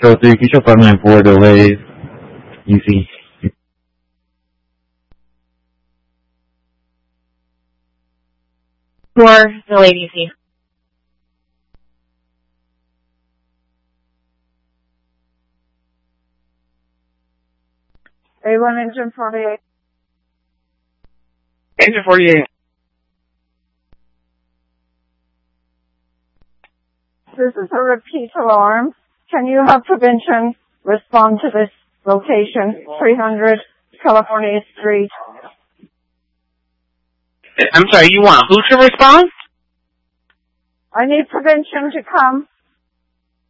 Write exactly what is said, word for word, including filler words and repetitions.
So three, can you show five nine four delays, U C. For delayed U C. A one engine forty-eight. Engine forty-eight. This is a repeat alarm. Can you have prevention respond to this location, three hundred California Street? I'm sorry, you want who to respond? I need prevention to come